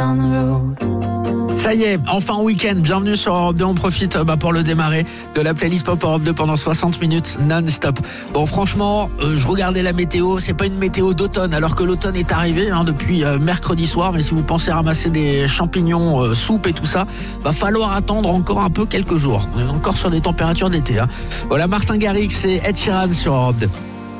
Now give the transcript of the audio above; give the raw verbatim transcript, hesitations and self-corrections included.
down the road. Ça y est, enfin week-end, bienvenue sur Europe deux, on profite bah, pour le démarrer de la playlist Pop Europe deux pendant soixante minutes non-stop. Bon franchement, euh, je regardais la météo, c'est pas une météo d'automne alors que l'automne est arrivé hein, depuis euh, mercredi soir, mais si vous pensez ramasser des champignons, euh, soupe et tout ça, va falloir attendre encore un peu quelques jours. On est encore sur des températures d'été. Hein. Voilà, Martin Garrix et Ed Sheeran sur Europe deux.